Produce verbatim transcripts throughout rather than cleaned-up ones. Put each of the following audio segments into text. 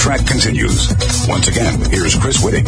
Track continues. Once again, here's Chris Whitting.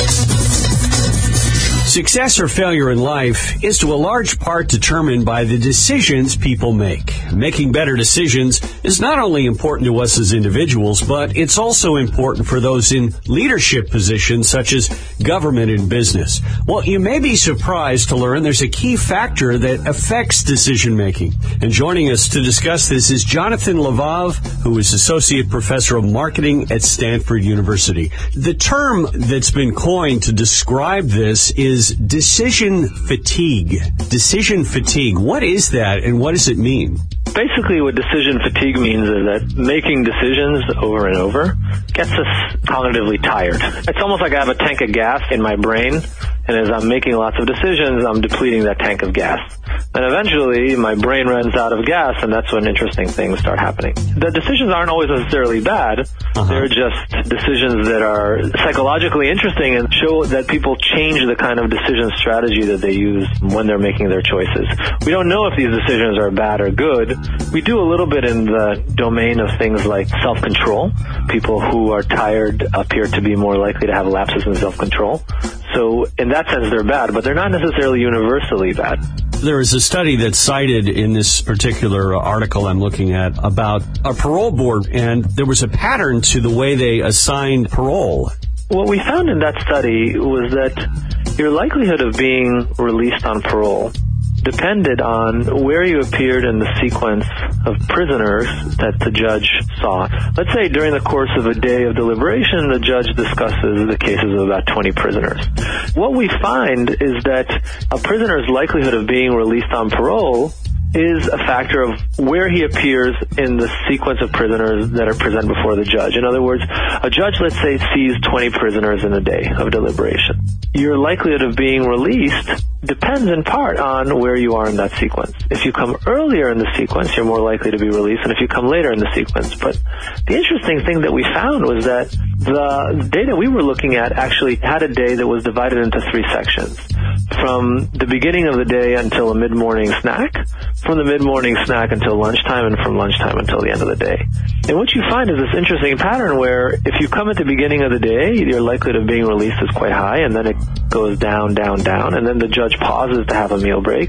Success or failure in life is to a large part determined by the decisions people make. Making better decisions is not only important to us as individuals, but it's also important for those in leadership positions such as government and business. Well, you may be surprised to learn there's a key factor that affects decision making. And joining us to discuss this is Jonathan Lvov, who is Associate Professor of Marketing at Stanford University. The term that's been coined to describe this is decision fatigue. Decision fatigue. What is that, and what does it mean? Basically, what decision fatigue means is that making decisions over and over gets us cognitively tired. It's almost like I have a tank of gas in my brain, and as I'm making lots of decisions, I'm depleting that tank of gas. And eventually, my brain runs out of gas, and that's when interesting things start happening. The decisions aren't always necessarily bad. Uh-huh. They're just decisions that are psychologically interesting and show that people change the kind of decision strategy that they use when they're making their choices. We don't know if these decisions are bad or good. We do a little bit in the domain of things like self-control. People who are tired appear to be more likely to have lapses in self-control. So in that sense, they're bad, but they're not necessarily universally bad. There is a study that's cited in this particular article I'm looking at about a parole board, and there was a pattern to the way they assigned parole. What we found in that study was that your likelihood of being released on parole depended on where you appeared in the sequence of prisoners that the judge saw. Let's say during the course of a day of deliberation, the judge discusses the cases of about twenty prisoners. What we find is that a prisoner's likelihood of being released on parole is a factor of where he appears in the sequence of prisoners that are present before the judge. In other words, a judge, let's say, sees twenty prisoners in a day of deliberation. Your likelihood of being released depends in part on where you are in that sequence. If you come earlier in the sequence, you're more likely to be released, and if you come later in the sequence. But the interesting thing that we found was that the data we were looking at actually had a day that was divided into three sections. From the beginning of the day until a mid-morning snack, from the mid-morning snack until lunchtime, and from lunchtime until the end of the day. And what you find is this interesting pattern where if you come at the beginning of the day, your likelihood of being released is quite high, and then it goes down, down, down, and then the judge pauses to have a meal break,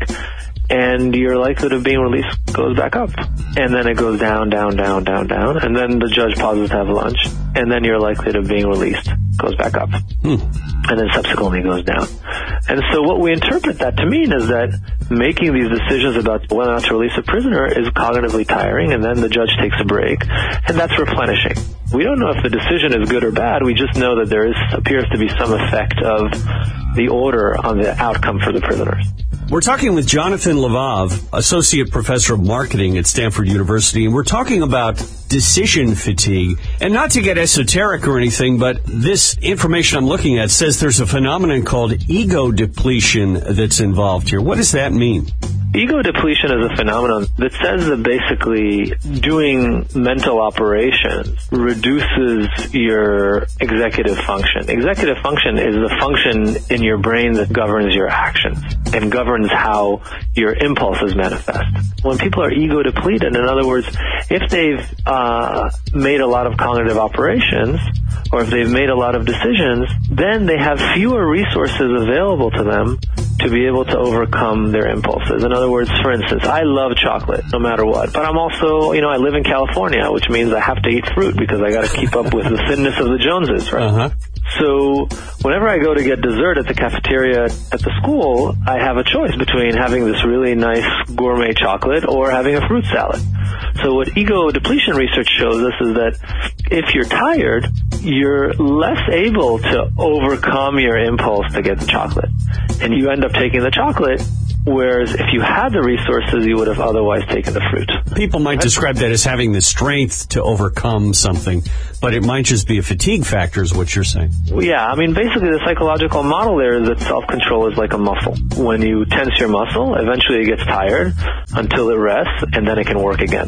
and your likelihood of being released goes back up. And then it goes down, down, down, down, down, and then the judge pauses to have lunch, and then your likelihood of being released goes back up. Hmm. And then subsequently goes down. And so what we interpret that to mean is that making these decisions about whether or not to release a prisoner is cognitively tiring, and then the judge takes a break, and that's replenishing. We don't know if the decision is good or bad. We just know that there is appears to be some effect of the order on the outcome for the prisoners. We're talking with Jonathan Lvov, Associate Professor of Marketing at Stanford University, and we're talking about decision fatigue. And not to get esoteric or anything, but this information I'm looking at says there's a phenomenon called ego depletion that's involved here. What does that mean? Ego depletion is a phenomenon that says that basically doing mental operations reduces your executive function. Executive function is the function in your brain that governs your actions and governs how your impulses manifest. When people are ego depleted, in other words, if they've uh, made a lot of cognitive operations, or if they've made a lot of decisions, then they have fewer resources available to them to be able to overcome their impulses. In other words, for instance, I love chocolate no matter what, but I'm also, you know, I live in California, which means I have to eat fruit because I got to keep up with the thinness of the Joneses, right? Uh-huh. So whenever I go to get dessert at the cafeteria at the school, I have a choice between having this really nice gourmet chocolate or having a fruit salad. So what ego depletion research shows us is that if you're tired, you're less able to overcome your impulse to get the chocolate. And you end up taking the chocolate, whereas if you had the resources, you would have otherwise taken the fruit. People might describe that as having the strength to overcome something, but it might just be a fatigue factor is what you're saying. Well, yeah, I mean, basically the psychological model there is that self-control is like a muscle. When you tense your muscle, eventually it gets tired until it rests, and then it can work again.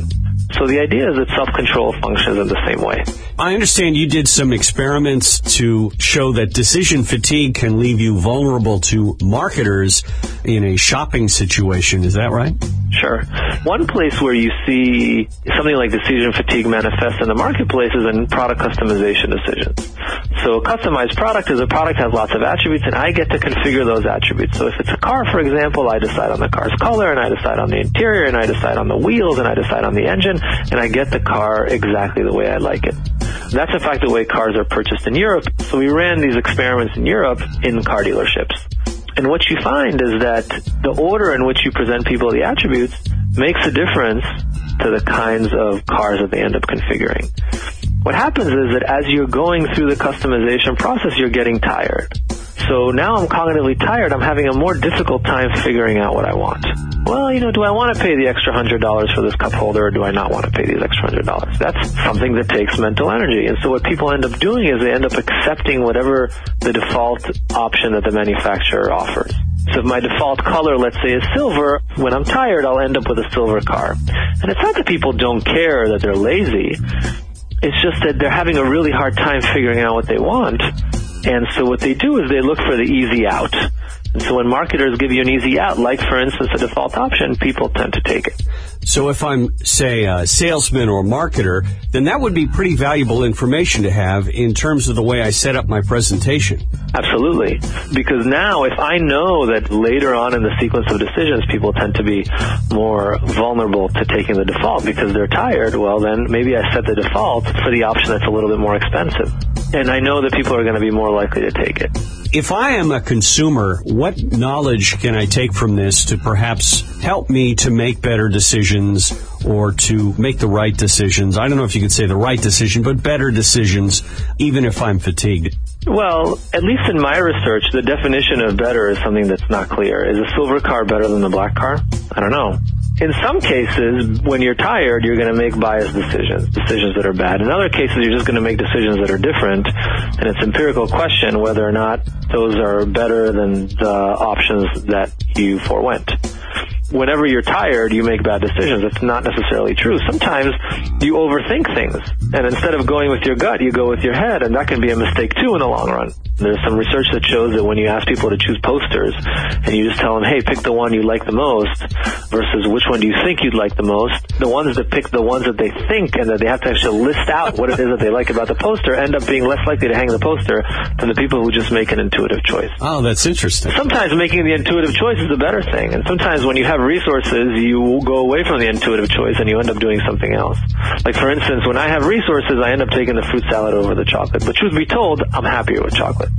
So the idea is that self-control functions in the same way. I understand you did some experiments to show that decision fatigue can leave you vulnerable to marketers in a shopping situation. Is that right? Sure. One place where you see something like decision fatigue manifest in the marketplace is in product customization decisions. So a customized product is a product that has lots of attributes, and I get to configure those attributes. So if it's a car, for example, I decide on the car's color, and I decide on the interior, and I decide on the wheels, and I decide on the engine, and I get the car exactly the way I like it. That's, in fact, the way cars are purchased in Europe. So we ran these experiments in Europe in car dealerships. And what you find is that the order in which you present people the attributes makes a difference to the kinds of cars that they end up configuring. What happens is that as you're going through the customization process, you're getting tired. So now I'm cognitively tired. I'm having a more difficult time figuring out what I want. Well, you know, do I want to pay the extra one hundred dollars for this cup holder, or do I not want to pay these extra one hundred dollars? That's something that takes mental energy. And so what people end up doing is they end up accepting whatever the default option that the manufacturer offers. So if my default color, let's say, is silver, when I'm tired, I'll end up with a silver car. And it's not that people don't care, that they're lazy. It's just that they're having a really hard time figuring out what they want. And so what they do is they look for the easy out. And so when marketers give you an easy out, like, for instance, a default option, people tend to take it. So if I'm, say, a salesman or a marketer, then that would be pretty valuable information to have in terms of the way I set up my presentation. Absolutely. Because now if I know that later on in the sequence of decisions, people tend to be more vulnerable to taking the default because they're tired, well, then maybe I set the default for the option that's a little bit more expensive. And I know that people are going to be more likely to take it. If I am a consumer, what knowledge can I take from this to perhaps help me to make better decisions or to make the right decisions? I don't know if you could say the right decision, but better decisions, even if I'm fatigued. Well, at least in my research, the definition of better is something that's not clear. Is a silver car better than a black car? I don't know. In some cases, when you're tired, you're going to make biased decisions, decisions that are bad. In other cases, you're just going to make decisions that are different, and it's an empirical question whether or not those are better than the options that you forewent. Whenever you're tired, you make bad decisions. It's not necessarily true. Sometimes you overthink things, and instead of going with your gut, you go with your head, and that can be a mistake, too, in the long run. There's some research that shows that when you ask people to choose posters, and you just tell them, hey, pick the one you like the most, versus which one do you think you'd like the most, the ones that pick the ones that they think and that they have to actually list out what it is that they like about the poster end up being less likely to hang the poster than the people who just make an intuitive choice. Oh, that's interesting. Sometimes making the intuitive choice is the better thing, and sometimes when you have resources, you go away from the intuitive choice and you end up doing something else. Like, for instance, when I have resources, I end up taking the fruit salad over the chocolate. But truth be told, I'm happier with chocolate.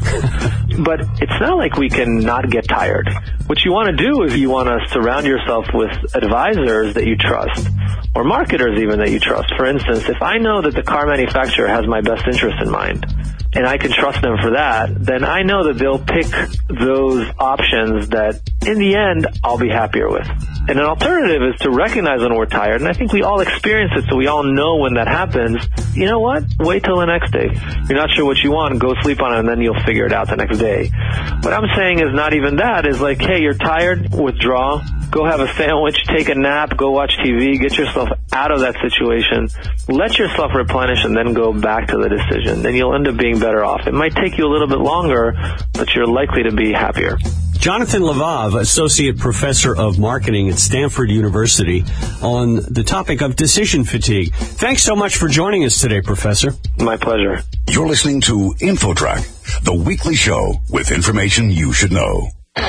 But it's not like we can not get tired. What you want to do is you want to surround yourself with advisors that you trust, or marketers even that you trust. For instance, if I know that the car manufacturer has my best interest in mind, and I can trust them for that, then I know that they'll pick those options that, in the end, I'll be happier with. And an alternative is to recognize when we're tired, and I think we all experience it, so we all know when that happens. You know what? Wait till the next day. You're not sure what you want, go sleep on it, and then you'll figure it out the next day. What I'm saying is not even that. Is like, hey, you're tired, withdraw, go have a sandwich, take a nap, go watch T V, get yourself out of that situation, let yourself replenish, and then go back to the decision. Then you'll end up being better off. It might take you a little bit longer, but you're likely to be happier. Jonathan Levov, Associate Professor of Marketing at Stanford University, on the topic of decision fatigue. Thanks so much for joining us today, Professor. My pleasure. You're listening to InfoTrack, the weekly show with information you should know.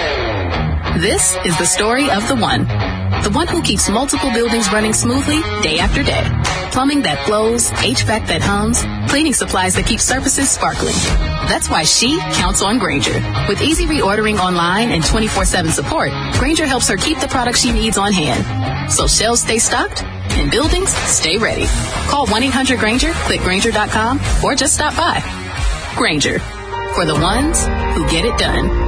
This is the story of the one. The one who keeps multiple buildings running smoothly day after day. Plumbing that flows, H V A C that hums, cleaning supplies that keep surfaces sparkling. That's why she counts on Grainger. With easy reordering online and twenty-four seven support, Grainger helps her keep the products she needs on hand. So shelves stay stocked and buildings stay ready. Call one eight hundred Grainger, click Grainger dot com, or just stop by. Grainger, for the ones who get it done.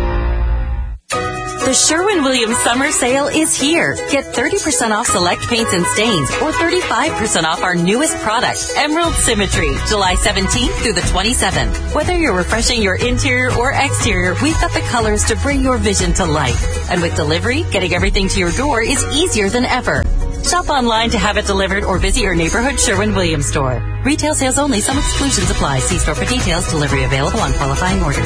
The Sherwin-Williams summer sale is here. Get thirty percent off select paints and stains, or thirty-five percent off our newest product, Emerald Symmetry, July seventeenth through the twenty-seventh. Whether you're refreshing your interior or exterior, we've got the colors to bring your vision to life. And with delivery, getting everything to your door is easier than ever. Shop online to have it delivered or visit your neighborhood Sherwin-Williams store. Retail sales only. Some exclusions apply. See store for details. Delivery available on qualifying orders.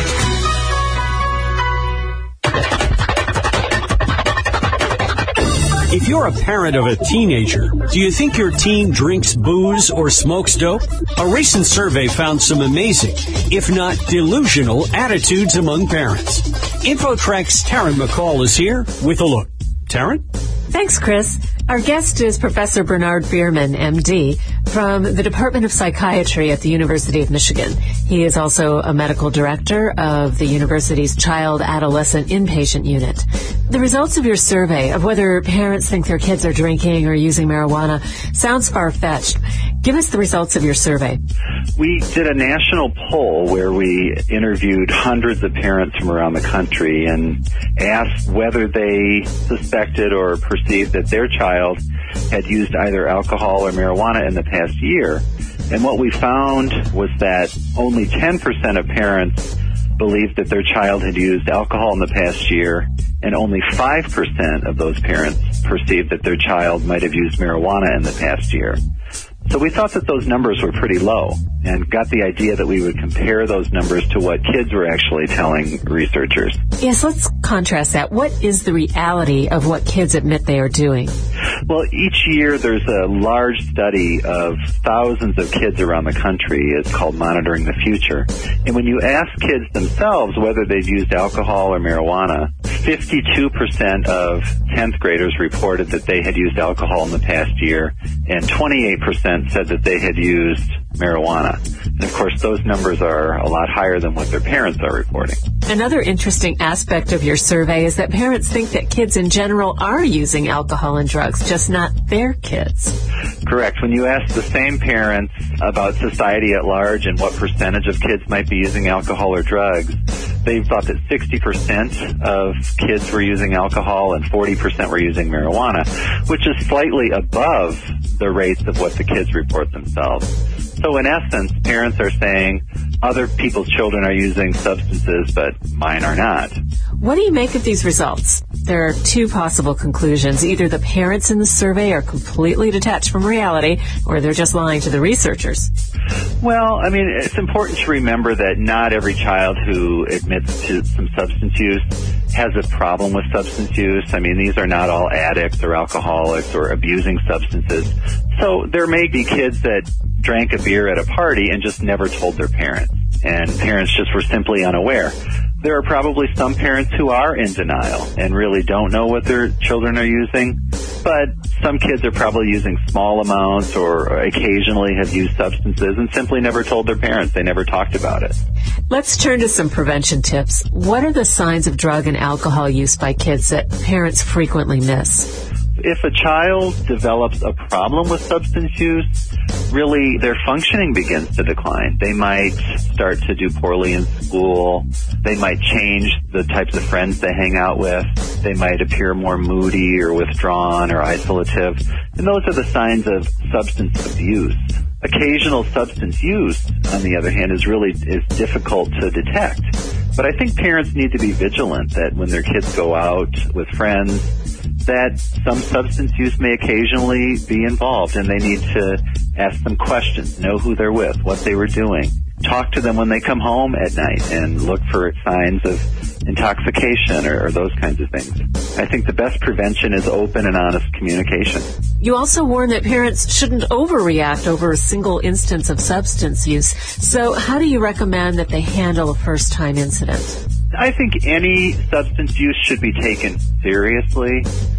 If you're a parent of a teenager, do you think your teen drinks booze or smokes dope? A recent survey found some amazing, if not delusional, attitudes among parents. InfoTrack's Taryn McCall is here with a look. Taryn? Thanks, Chris. Our guest is Professor Bernard Bierman, M D, from the Department of Psychiatry at the University of Michigan. He is also a medical director of the university's Child Adolescent Inpatient Unit. The results of your survey of whether parents think their kids are drinking or using marijuana sounds far-fetched. Give us the results of your survey. We did a national poll where we interviewed hundreds of parents from around the country and asked whether they suspected or perceived that their child had used either alcohol or marijuana in the past year. And what we found was that only ten percent of parents believed that their child had used alcohol in the past year, and only five percent of those parents perceived that their child might have used marijuana in the past year. So we thought that those numbers were pretty low and got the idea that we would compare those numbers to what kids were actually telling researchers. Yes, let's contrast that. What is the reality of what kids admit they are doing? Well, each year there's a large study of thousands of kids around the country. It's called Monitoring the Future. And when you ask kids themselves whether they've used alcohol or marijuana, fifty-two percent of tenth graders reported that they had used alcohol in the past year, and twenty-eight percent said that they had used marijuana. And of course, those numbers are a lot higher than what their parents are reporting. Another interesting aspect of your survey is that parents think that kids in general are using alcohol and drugs, just not their kids. Correct. When you ask the same parents about society at large and what percentage of kids might be using alcohol or drugs, they thought that sixty percent of kids were using alcohol and forty percent were using marijuana, which is slightly above the rates of what the kids report themselves. So in essence, parents are saying other people's children are using substances, but mine are not. What do you make of these results? There are two possible conclusions. Either the parents in the survey are completely detached from reality, or they're just lying to the researchers. Well, I mean, it's important to remember that not every child who admits to some substance use has a problem with substance use. I mean, these are not all addicts or alcoholics or abusing substances. So there may be kids that drank a beer at a party and just never told their parents, and parents just were simply unaware. There are probably some parents who are in denial and really don't know what their children are using, but some kids are probably using small amounts or occasionally have used substances and simply never told their parents. They never talked about it. Let's turn to some prevention tips. What are the signs of drug and alcohol use by kids that parents frequently miss? If a child develops a problem with substance use, really their functioning begins to decline. They might start to do poorly in school. They might change the types of friends they hang out with. They might appear more moody or withdrawn or isolative. And those are the signs of substance abuse. Occasional substance use, on the other hand, is really is difficult to detect. But I think parents need to be vigilant that when their kids go out with friends, that some substance use may occasionally be involved, and they need to ask them questions, know who they're with, what they were doing. Talk to them when they come home at night and look for signs of intoxication or, or those kinds of things. I think the best prevention is open and honest communication. You also warn that parents shouldn't overreact over a single instance of substance use. So how do you recommend that they handle a first-time incident? I think any substance use should be taken seriously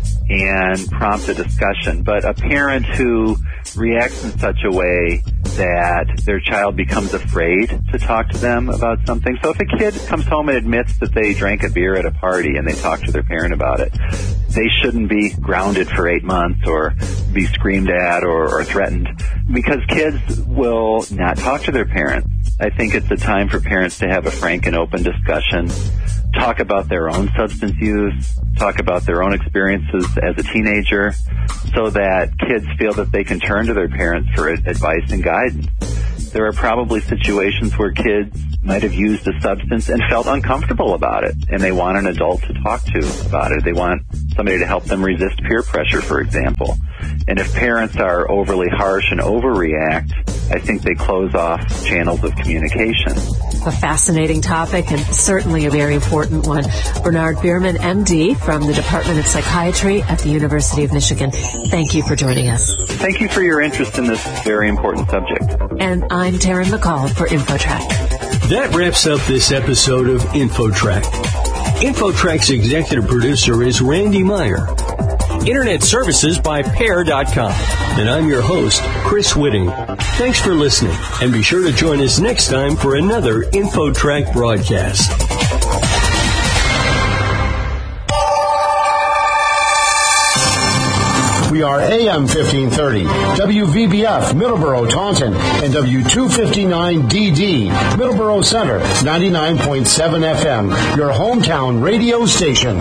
and prompt a discussion. But a parent who reacts in such a way that their child becomes afraid to talk to them about something. So if a kid comes home and admits that they drank a beer at a party and they talk to their parent about it, they shouldn't be grounded for eight months or be screamed at or, or threatened, because kids will not talk to their parents. I think it's a time for parents to have a frank and open discussion, talk about their own substance use, talk about their own experiences as a teenager, so that kids feel that they can turn to their parents for advice and guidance. There are probably situations where kids might have used a substance and felt uncomfortable about it, and they want an adult to talk to about it. They want somebody to help them resist peer pressure, for example. And if parents are overly harsh and overreact, I think they close off channels of communication. A fascinating topic and certainly a very important one. Bernard Bierman, M D, from the Department of Psychiatry at the University of Michigan. Thank you for joining us. Thank you for your interest in this very important subject. And I'm Taryn McCall for InfoTrack. That wraps up this episode of InfoTrack. InfoTrack's executive producer is Randy Meyer. Internet services by Pair dot com. And I'm your host, Chris Whitting. Thanks for listening, and be sure to join us next time for another InfoTrack broadcast. We are A M fifteen thirty, W V B F, Middleborough, Taunton, and W two fifty-nine D D, Middleborough Center, ninety-nine point seven F M, your hometown radio station.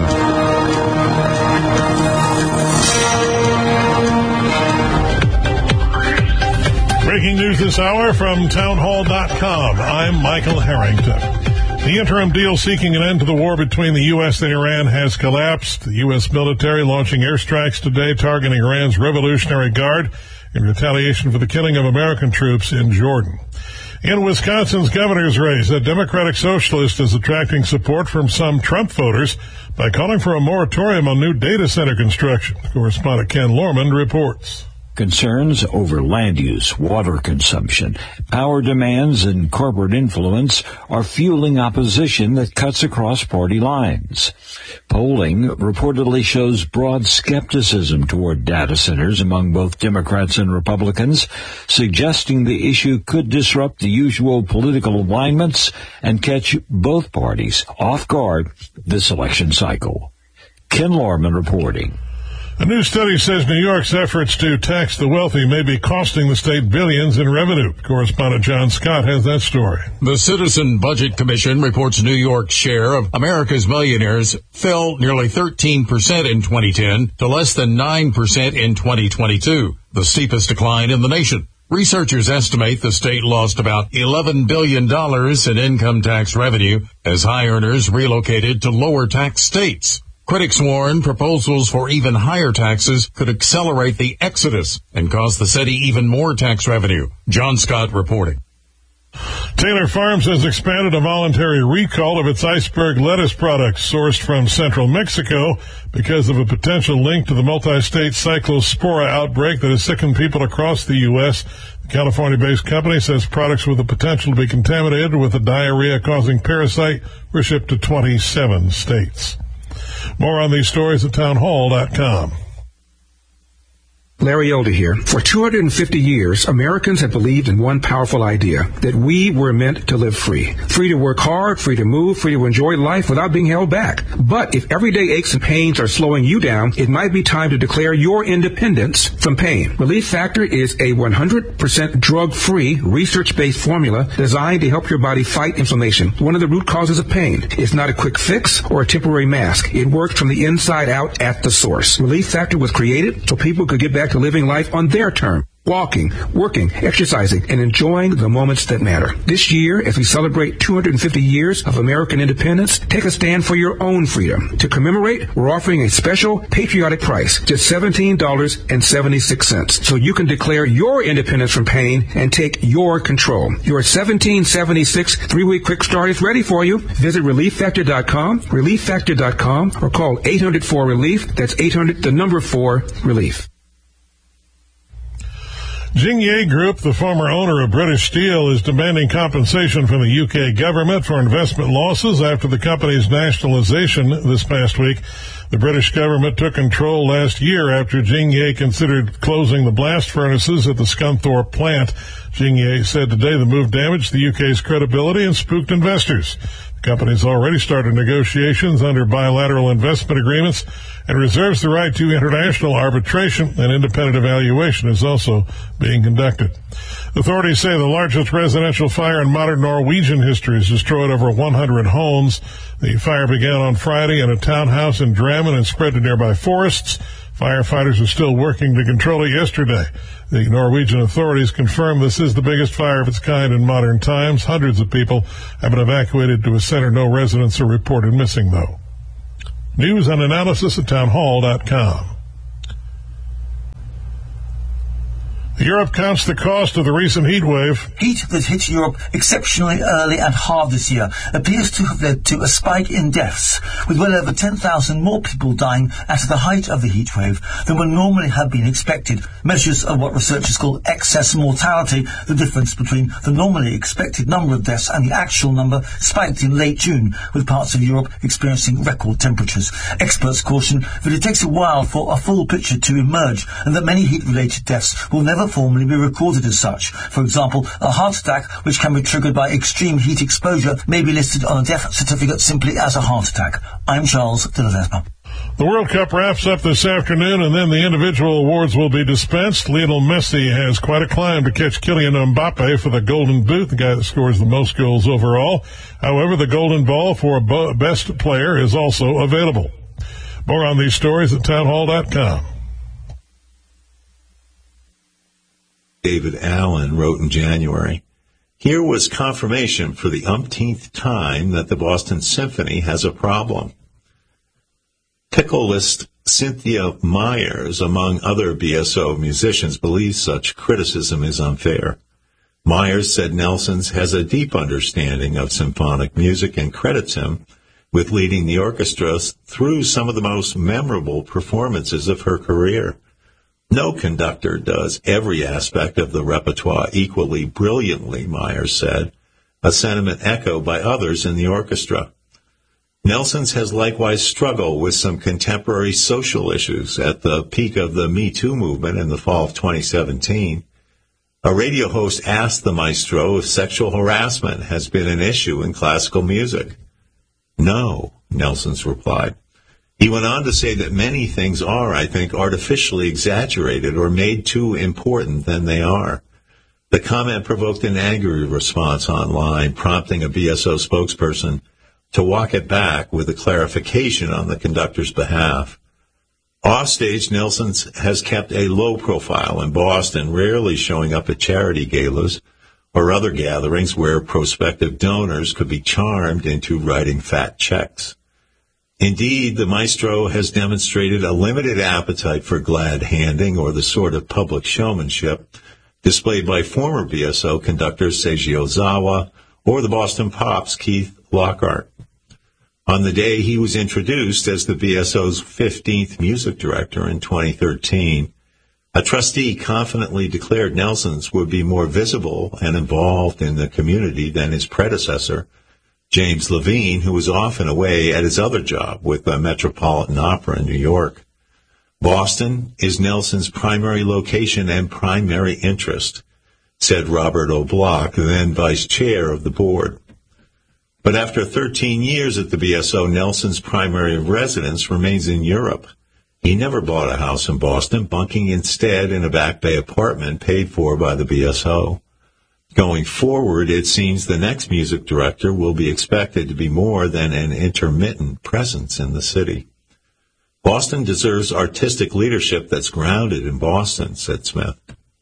Breaking news this hour from townhall dot com. I'm Michael Harrington. The interim deal seeking an end to the war between the U S and Iran has collapsed. The U S military launching airstrikes today targeting Iran's Revolutionary Guard in retaliation for the killing of American troops in Jordan. In Wisconsin's governor's race, a Democratic socialist is attracting support from some Trump voters by calling for a moratorium on new data center construction. Correspondent Ken Lorman reports. Concerns over land use, water consumption, power demands, and corporate influence are fueling opposition that cuts across party lines. Polling reportedly shows broad skepticism toward data centers among both Democrats and Republicans, suggesting the issue could disrupt the usual political alignments and catch both parties off guard this election cycle. Ken Lorman reporting. A new study says New York's efforts to tax the wealthy may be costing the state billions in revenue. Correspondent John Scott has that story. The Citizen Budget Commission reports New York's share of America's millionaires fell nearly thirteen percent in twenty ten to less than nine percent in twenty twenty-two, the steepest decline in the nation. Researchers estimate the state lost about eleven billion dollars in income tax revenue as high earners relocated to lower tax states. Critics warn proposals for even higher taxes could accelerate the exodus and cost the city even more tax revenue. John Scott reporting. Taylor Farms has expanded a voluntary recall of its iceberg lettuce products sourced from central Mexico because of a potential link to the multi-state cyclospora outbreak that has sickened people across the U S. The California-based company says products with the potential to be contaminated with a diarrhea-causing parasite were shipped to twenty-seven states. More on these stories at townhall dot com. Larry Elder here. For two hundred fifty years, Americans have believed in one powerful idea, that we were meant to live free. Free to work hard, free to move, free to enjoy life without being held back. But if everyday aches and pains are slowing you down, it might be time to declare your independence from pain. Relief Factor is a one hundred percent drug-free, research-based formula designed to help your body fight inflammation, one of the root causes of pain. It's not a quick fix or a temporary mask. It works from the inside out at the source. Relief Factor was created so people could get back to living life on their terms. Walking, working, exercising, and enjoying the moments that matter. This year, as we celebrate two hundred fifty years of American independence, take a stand for your own freedom. To commemorate, we're offering a special patriotic price, just seventeen dollars and seventy-six cents, so you can declare your independence from pain and take your control. Your seventeen seventy-six three-week quick start is ready for you. Visit relief factor dot com, relief factor dot com, or call eight hundred four relief. That's eight hundred, the number four, relief. Jingye Group, the former owner of British Steel, is demanding compensation from the U K government for investment losses after the company's nationalization this past week. The British government took control last year after Jingye considered closing the blast furnaces at the Scunthorpe plant. Jingye said today the move damaged the U K's credibility and spooked investors. The company's already started negotiations under bilateral investment agreements and reserves the right to international arbitration. An independent evaluation is also being conducted. Authorities say the largest residential fire in modern Norwegian history has destroyed over one hundred homes. The fire began on Friday in a townhouse in Drammen and spread to nearby forests. Firefighters are still working to control it yesterday. The Norwegian authorities confirmed this is the biggest fire of its kind in modern times. Hundreds of people have been evacuated to a center. No residents are reported missing, though. News and analysis at townhall dot com. Europe counts the cost of the recent heat wave. Heat that hit Europe exceptionally early and hard this year appears to have led to a spike in deaths, with well over ten thousand more people dying at the height of the heat wave than would normally have been expected. Measures of what researchers call excess mortality, the difference between the normally expected number of deaths and the actual number, spiked in late June, with parts of Europe experiencing record temperatures. Experts caution that it takes a while for a full picture to emerge, and that many heat-related deaths will never formally be recorded as such. For example, a heart attack, which can be triggered by extreme heat exposure, may be listed on a death certificate simply as a heart attack. I'm Charles de Ledesma. The World Cup wraps up this afternoon, and then the individual awards will be dispensed. Lionel Messi has quite a climb to catch Kylian Mbappe for the Golden Boot, the guy that scores the most goals overall. However, the Golden Ball for best player is also available. More on these stories at townhall dot com. David Allen wrote in January, "Here was confirmation for the umpteenth time that the Boston Symphony has a problem." Picklist Cynthia Myers, among other B S O musicians, believes such criticism is unfair. Myers said Nelson's has a deep understanding of symphonic music and credits him with leading the orchestra through some of the most memorable performances of her career. No conductor does every aspect of the repertoire equally brilliantly, Myers said, a sentiment echoed by others in the orchestra. Nelson's has likewise struggled with some contemporary social issues. At the peak of the Me Too movement in the fall of twenty seventeen, a radio host asked the maestro if sexual harassment has been an issue in classical music. No, Nelson's replied. He went on to say that many things are, I think, artificially exaggerated or made too important than they are. The comment provoked an angry response online, prompting a B S O spokesperson to walk it back with a clarification on the conductor's behalf. Offstage, Nelson's has kept a low profile in Boston, rarely showing up at charity galas or other gatherings where prospective donors could be charmed into writing fat checks. Indeed, the maestro has demonstrated a limited appetite for glad-handing or the sort of public showmanship displayed by former B S O conductors Seiji Ozawa or the Boston Pops' Keith Lockhart. On the day he was introduced as the B S O's fifteenth music director in twenty thirteen, a trustee confidently declared Nelson's would be more visible and involved in the community than his predecessor, James Levine, who was often away at his other job with the Metropolitan Opera in New York. Boston is Nelson's primary location and primary interest, said Robert O'Block, then vice chair of the board. But after thirteen years at the B S O, Nelson's primary residence remains in Europe. He never bought a house in Boston, bunking instead in a Back Bay apartment paid for by the B S O. Going forward, it seems the next music director will be expected to be more than an intermittent presence in the city. Boston deserves artistic leadership that's grounded in Boston, said Smith.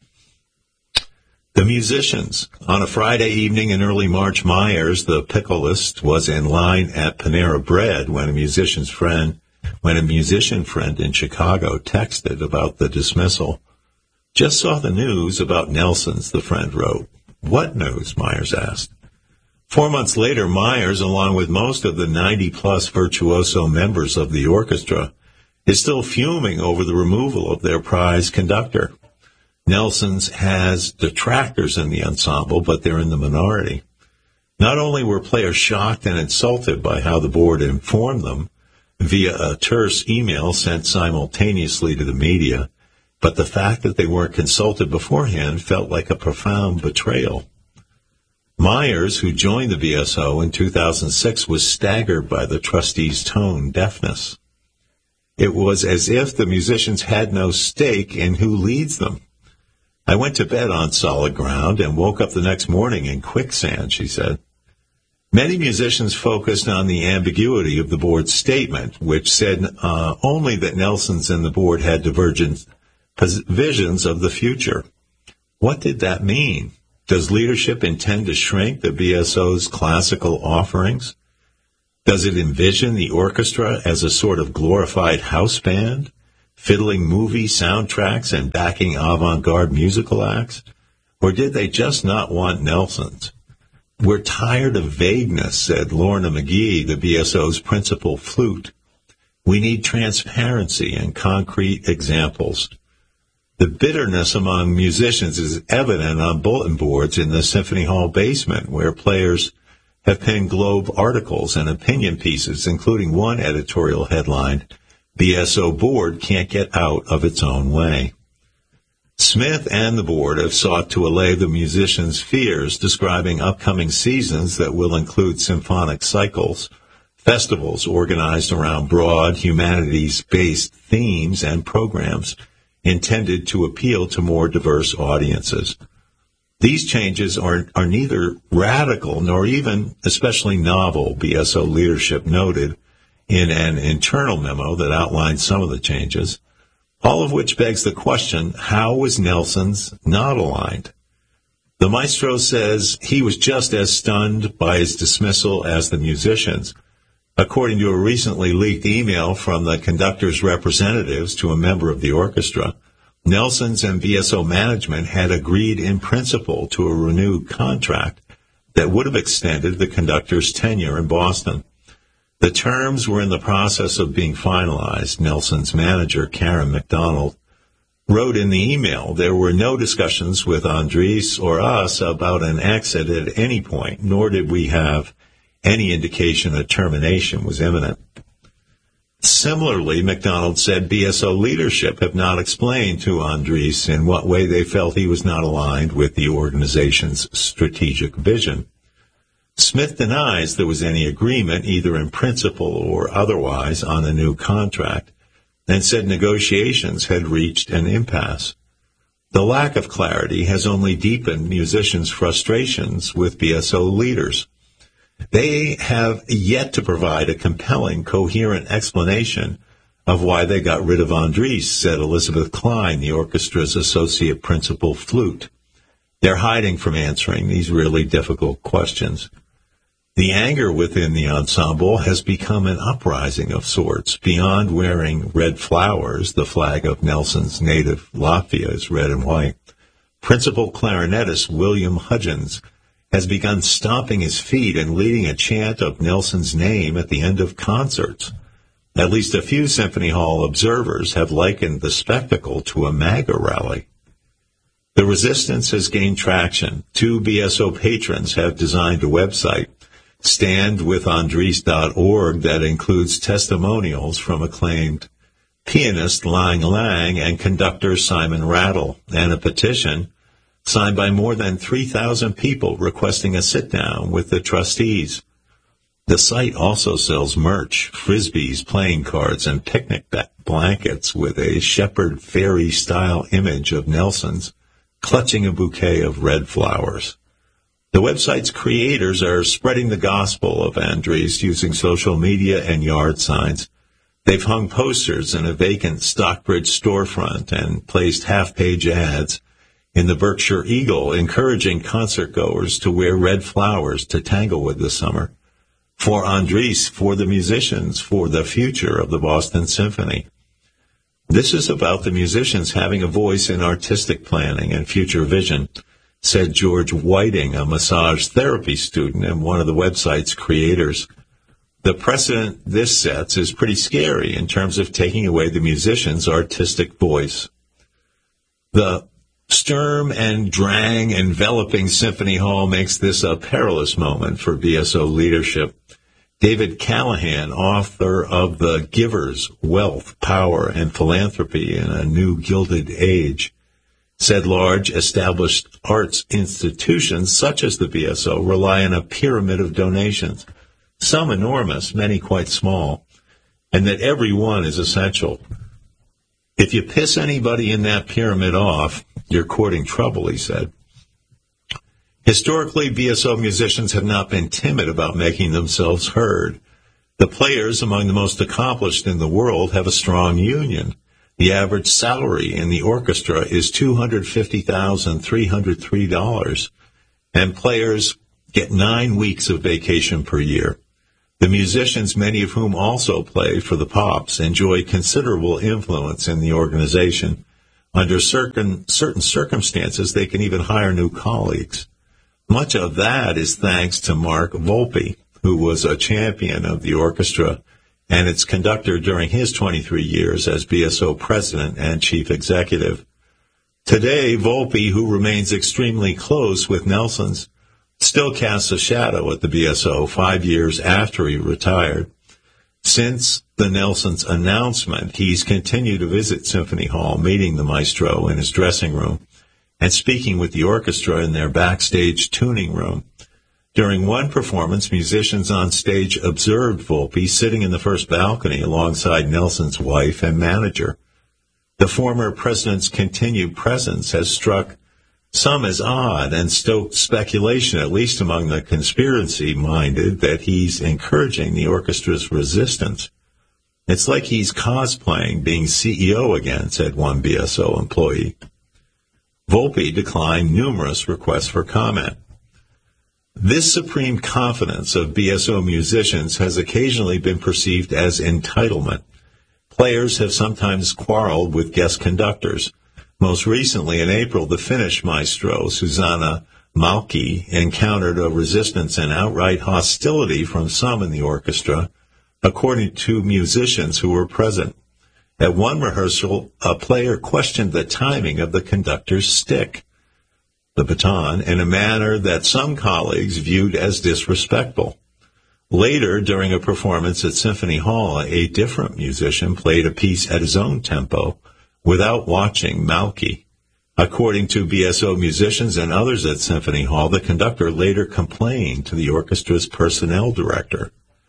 The musicians. On a Friday evening in early March, Myers, the picklist, was in line at Panera Bread when a musician's friend, when a musician friend in Chicago texted about the dismissal. Just saw the news about Nelson's, the friend wrote. What news? Myers asked. Four months later, Myers, along with most of the ninety-plus virtuoso members of the orchestra, is still fuming over the removal of their prize conductor. Nelson's has detractors in the ensemble, but they're in the minority. Not only were players shocked and insulted by how the board informed them via a terse email sent simultaneously to the media, but the fact that they weren't consulted beforehand felt like a profound betrayal. Myers, who joined the B S O in two thousand six, was staggered by the trustees' tone deafness. It was as if the musicians had no stake in who leads them. I went to bed on solid ground and woke up the next morning in quicksand, she said. Many musicians focused on the ambiguity of the board's statement, which said uh, only that Nelson's and the board had divergent visions of the future. What did that mean? Does leadership intend to shrink the B S O's classical offerings? Does it envision the orchestra as a sort of glorified house band, fiddling movie soundtracks and backing avant-garde musical acts? Or did they just not want Nelson's? We're tired of vagueness, said Lorna McGee, the B S O's principal flute. We need transparency and concrete examples. The bitterness among musicians is evident on bulletin boards in the Symphony Hall basement, where players have penned Globe articles and opinion pieces, including one editorial headline, B S O board can't get out of its own way. Smith and the board have sought to allay the musicians' fears, describing upcoming seasons that will include symphonic cycles, festivals organized around broad, humanities-based themes and programs intended to appeal to more diverse audiences. These changes are, are neither radical nor even especially novel, B S O leadership noted in an internal memo that outlined some of the changes, all of which begs the question, how was Nelson's not aligned? The maestro says he was just as stunned by his dismissal as the musicians. According to a recently leaked email from the conductor's representatives to a member of the orchestra, Nelson's and B S O management had agreed in principle to a renewed contract that would have extended the conductor's tenure in Boston. The terms were in the process of being finalized. Nelson's manager, Karen McDonald, wrote in the email, there were no discussions with Andres or us about an exit at any point, nor did we have any indication a termination was imminent. Similarly, McDonald said B S O leadership have not explained to Andres in what way they felt he was not aligned with the organization's strategic vision. Smith denies there was any agreement, either in principle or otherwise, on a new contract, and said negotiations had reached an impasse. The lack of clarity has only deepened musicians' frustrations with B S O leaders. They have yet to provide a compelling, coherent explanation of why they got rid of Andres, said Elizabeth Klein, the orchestra's associate principal flute. They're hiding from answering these really difficult questions. The anger within the ensemble has become an uprising of sorts. Beyond wearing red flowers, the flag of Nelson's native Latvia is red and white, principal clarinetist William Hudgens has begun stomping his feet and leading a chant of Nelson's name at the end of concerts. At least a few Symphony Hall observers have likened the spectacle to a MAGA rally. The resistance has gained traction. Two B S O patrons have designed a website, stand with andres dot org, that includes testimonials from acclaimed pianist Lang Lang and conductor Simon Rattle, and a petition signed by more than three thousand people requesting a sit-down with the trustees. The site also sells merch, frisbees, playing cards, and picnic blankets with a Shepherd Fairy-style image of Nelson's clutching a bouquet of red flowers. The website's creators are spreading the gospel of Andres using social media and yard signs. They've hung posters in a vacant Stockbridge storefront and placed half-page ads in the Berkshire Eagle, encouraging concert-goers to wear red flowers to Tanglewood this summer. For Andres, for the musicians, for the future of the Boston Symphony. This is about the musicians having a voice in artistic planning and future vision, said George Whiting, a massage therapy student and one of the website's creators. The precedent this sets is pretty scary in terms of taking away the musician's artistic voice. The Sturm and drang enveloping Symphony Hall makes this a perilous moment for B S O leadership. David Callahan, author of The Givers, Wealth, Power, and Philanthropy in a New Gilded Age, said large established arts institutions such as the B S O rely on a pyramid of donations, some enormous, many quite small, and that every one is essential. If you piss anybody in that pyramid off, you're courting trouble, he said. Historically, B S O musicians have not been timid about making themselves heard. The players among the most accomplished in the world have a strong union. The average salary in the orchestra is two hundred fifty thousand three hundred three dollars, and players get nine weeks of vacation per year. The musicians, many of whom also play for the Pops, enjoy considerable influence in the organization. Under certain, certain circumstances, they can even hire new colleagues. Much of that is thanks to Mark Volpe, who was a champion of the orchestra and its conductor during his twenty-three years as B S O president and chief executive. Today, Volpe, who remains extremely close with Nelson's, still casts a shadow at the B S O five years after he retired. Since the Nelson's announcement, he's continued to visit Symphony Hall, meeting the maestro in his dressing room and speaking with the orchestra in their backstage tuning room. During one performance, musicians on stage observed Volpe sitting in the first balcony alongside Nelson's wife and manager. The former president's continued presence has struck some as odd and stoked speculation, at least among the conspiracy-minded, that he's encouraging the orchestra's resistance. It's like he's cosplaying being C E O again, said one B S O employee. Volpe declined numerous requests for comment. This supreme confidence of B S O musicians has occasionally been perceived as entitlement. Players have sometimes quarreled with guest conductors. Most recently, in April, the Finnish maestro, Susanna Malki, encountered a resistance and outright hostility from some in the orchestra, according to musicians who were present. At one rehearsal, a player questioned the timing of the conductor's stick, the baton, in a manner that some colleagues viewed as disrespectful. Later, during a performance at Symphony Hall, a different musician played a piece at his own tempo without watching Malki. According to B S O musicians and others at Symphony Hall, the conductor later complained to the orchestra's personnel director.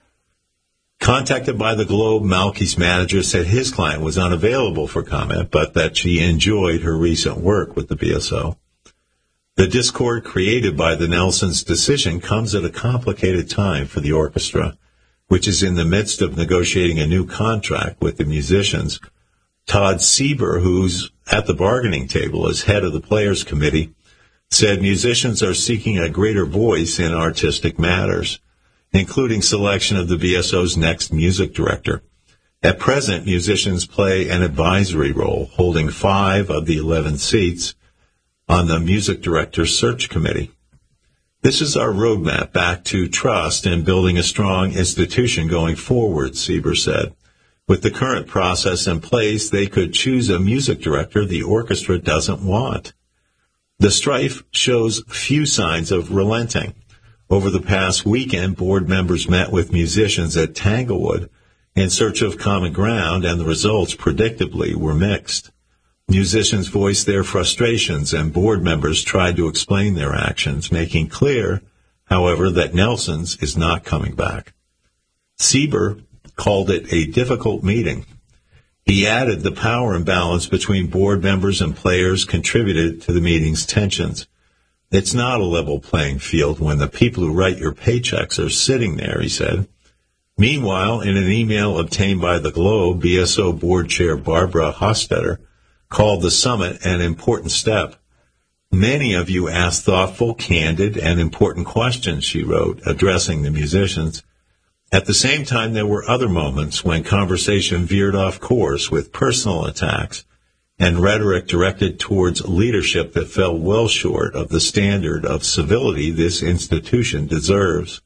Contacted by the Globe, Malki's manager said his client was unavailable for comment, but that she enjoyed her recent work with the B S O. The discord created by the Nelson's decision comes at a complicated time for the orchestra, which is in the midst of negotiating a new contract with the musicians. Todd Sieber, who's at the bargaining table as head of the Players Committee, said musicians are seeking a greater voice in artistic matters, including selection of the B S O's next music director. At present, musicians play an advisory role, holding five of the eleven seats on the music director's search committee. This is our roadmap back to trust and building a strong institution going forward, Sieber said. With the current process in place, they could choose a music director the orchestra doesn't want. The strife shows few signs of relenting. Over the past weekend, board members met with musicians at Tanglewood in search of common ground, and the results, predictably, were mixed. Musicians voiced their frustrations, and board members tried to explain their actions, making clear, however, that Nelson's is not coming back. Sieber called it a difficult meeting. He added the power imbalance between board members and players contributed to the meeting's tensions. It's not a level playing field when the people who write your paychecks are sitting there, he said. Meanwhile, in an email obtained by the Globe, B S O board chair Barbara Hostetter called the summit an important step. Many of you asked thoughtful, candid, and important questions, she wrote, addressing the musicians. At the same time, there were other moments when conversation veered off course with personal attacks and rhetoric directed towards leadership that fell well short of the standard of civility this institution deserves.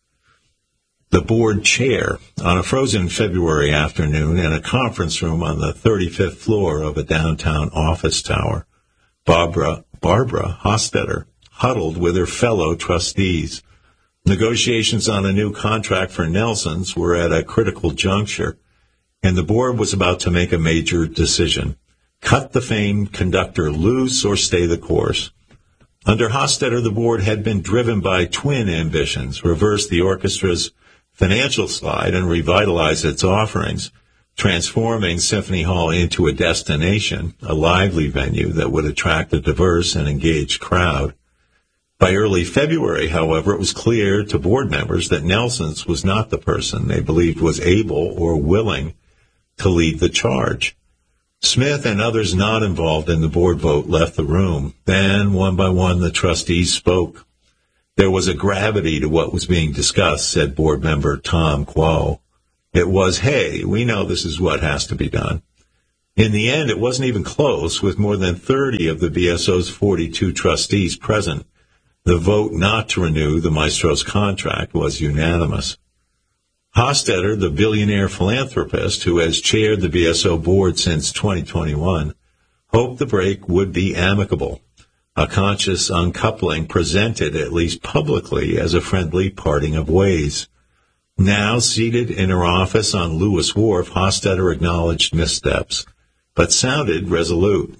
The board chair, on a frozen February afternoon in a conference room on the thirty-fifth floor of a downtown office tower, Barbara, Barbara Hostetter huddled with her fellow trustees. Negotiations on a new contract for Nelson's were at a critical juncture, and the board was about to make a major decision. Cut the famed conductor loose or stay the course. Under Hostetter, the board had been driven by twin ambitions: reverse the orchestra's financial slide and revitalize its offerings, transforming Symphony Hall into a destination, a lively venue that would attract a diverse and engaged crowd. By early February, however, it was clear to board members that Nelson's was not the person they believed was able or willing to lead the charge. Smith and others not involved in the board vote left the room. Then, one by one, the trustees spoke. There was a gravity to what was being discussed, said board member Tom Quo. It was, hey, we know this is what has to be done. In the end, it wasn't even close, with more than thirty of the B S O's forty-two trustees present. The vote not to renew the Maestro's contract was unanimous. Hostetter, the billionaire philanthropist who has chaired the B S O board since twenty twenty-one, hoped the break would be amicable, a conscious uncoupling presented, at least publicly, as a friendly parting of ways. Now, seated in her office on Lewis Wharf, Hostetter acknowledged missteps, but sounded resolute.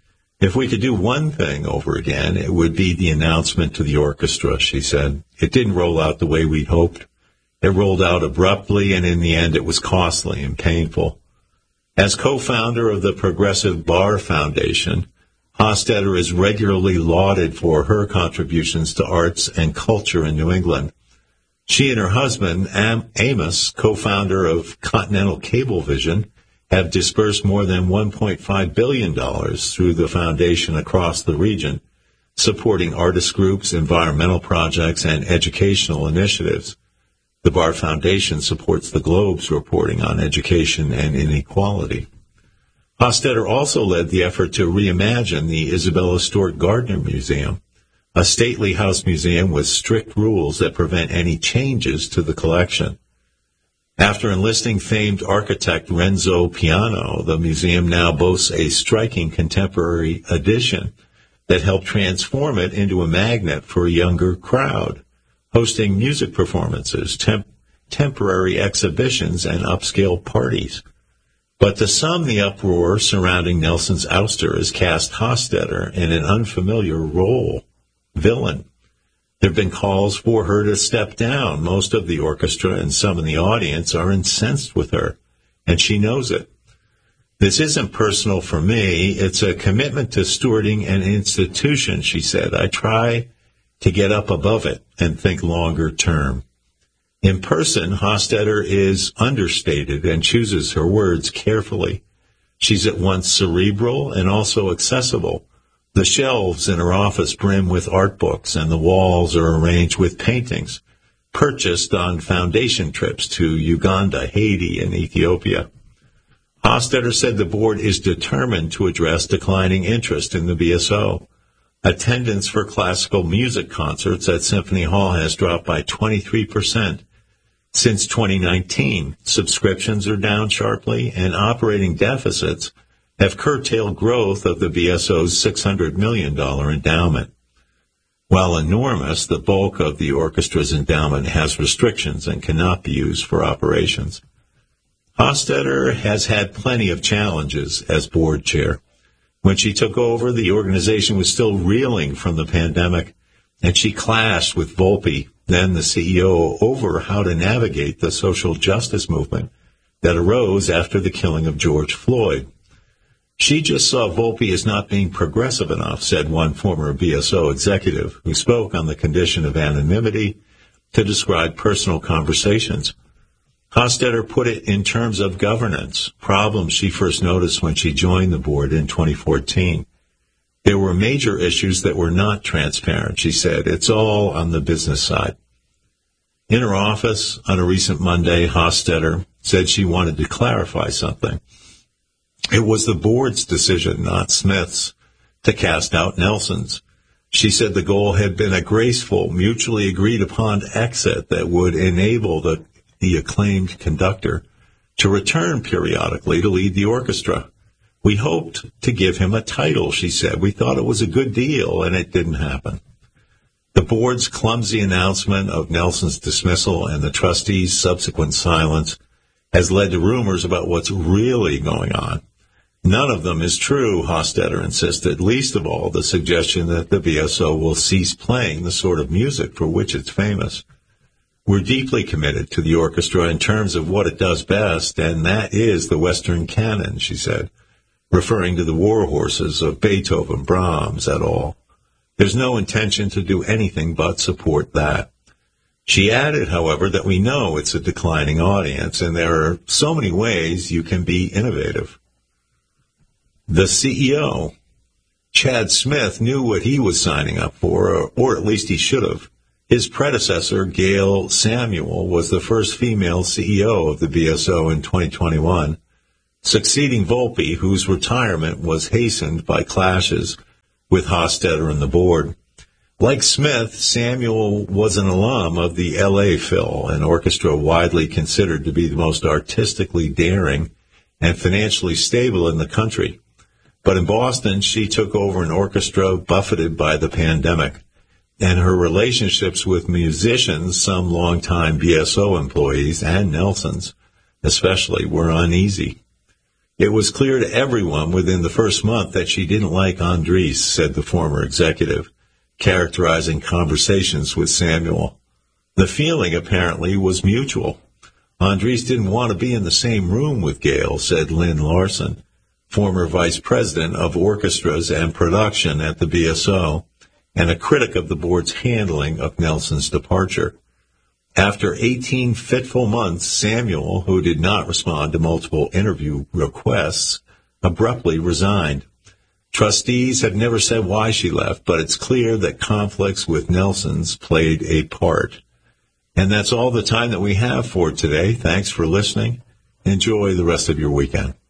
If we could do one thing over again, it would be the announcement to the orchestra, she said. It didn't roll out the way we'd hoped. It rolled out abruptly, and in the end it was costly and painful. As co-founder of the Progressive Bar Foundation, Hostetter is regularly lauded for her contributions to arts and culture in New England. She and her husband, Am- Amos, co-founder of Continental Cablevision, have dispersed more than one point five billion dollars through the foundation across the region, supporting artist groups, environmental projects, and educational initiatives. The Bar Foundation supports the Globe's reporting on education and inequality. Hostetter also led the effort to reimagine the Isabella Stewart Gardner Museum, a stately house museum with strict rules that prevent any changes to the collection. After enlisting famed architect Renzo Piano, the museum now boasts a striking contemporary addition that helped transform it into a magnet for a younger crowd, hosting music performances, temp- temporary exhibitions, and upscale parties. But to some, the uproar surrounding Nelson's ouster has cast Hostetter in an unfamiliar role, villain. There have been calls for her to step down. Most of the orchestra and some in the audience are incensed with her, and she knows it. This isn't personal for me. It's a commitment to stewarding an institution, she said. I try to get up above it and think longer term. In person, Hostetter is understated and chooses her words carefully. She's at once cerebral and also accessible. The shelves in her office brim with art books, and the walls are arranged with paintings purchased on foundation trips to Uganda, Haiti, and Ethiopia. Hostetter said the board is determined to address declining interest in the B S O. Attendance for classical music concerts at Symphony Hall has dropped by twenty-three percent since twenty nineteen. Subscriptions are down sharply, and operating deficits have curtailed growth of the B S O's six hundred million dollars endowment. While enormous, the bulk of the orchestra's endowment has restrictions and cannot be used for operations. Hostetter has had plenty of challenges as board chair. When she took over, the organization was still reeling from the pandemic, and she clashed with Volpe, then the C E O, over how to navigate the social justice movement that arose after the killing of George Floyd. She just saw Volpe as not being progressive enough, said one former B S O executive who spoke on the condition of anonymity to describe personal conversations. Hostetter put it in terms of governance, problems she first noticed when she joined the board in twenty fourteen. There were major issues that were not transparent, she said. It's all on the business side. In her office on a recent Monday, Hostetter said she wanted to clarify something. It was the board's decision, not Smith's, to cast out Nelson's. She said the goal had been a graceful, mutually agreed upon exit that would enable the, the acclaimed conductor to return periodically to lead the orchestra. We hoped to give him a title, she said. We thought it was a good deal, and it didn't happen. The board's clumsy announcement of Nelson's dismissal and the trustees' subsequent silence has led to rumors about what's really going on. None of them is true, Hostetter insisted, least of all the suggestion that the B S O will cease playing the sort of music for which it's famous. We're deeply committed to the orchestra in terms of what it does best, and that is the Western canon, she said, referring to the war horses of Beethoven, Brahms, et al. There's no intention to do anything but support that. She added, however, that we know it's a declining audience, and there are so many ways you can be innovative. The C E O, Chad Smith, knew what he was signing up for, or, or at least he should have. His predecessor, Gail Samuel, was the first female C E O of the B S O in twenty twenty-one, succeeding Volpe, whose retirement was hastened by clashes with Hofstadter and the board. Like Smith, Samuel was an alum of the L A Phil, an orchestra widely considered to be the most artistically daring and financially stable in the country. But in Boston, she took over an orchestra buffeted by the pandemic, and her relationships with musicians, some longtime B S O employees, and Nelson's especially, were uneasy. It was clear to everyone within the first month that she didn't like Andres, said the former executive, characterizing conversations with Samuel. The feeling, apparently, was mutual. Andres didn't want to be in the same room with Gail, said Lynn Larson, former vice president of orchestras and production at the B S O, and a critic of the board's handling of Nelson's departure. After eighteen fitful months, Samuel, who did not respond to multiple interview requests, abruptly resigned. Trustees have never said why she left, but it's clear that conflicts with Nelson's played a part. And that's all the time that we have for today. Thanks for listening. Enjoy the rest of your weekend.